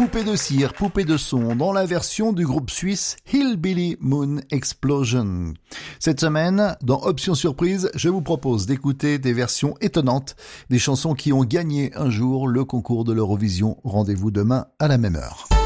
Poupée de cire, poupée de son, dans la version du groupe suisse Hillbilly Moon Explosion. Cette semaine, dans Option Surprise, je vous propose d'écouter des versions étonnantes, des chansons qui ont gagné un jour le concours de l'Eurovision. Rendez-vous demain à la même heure.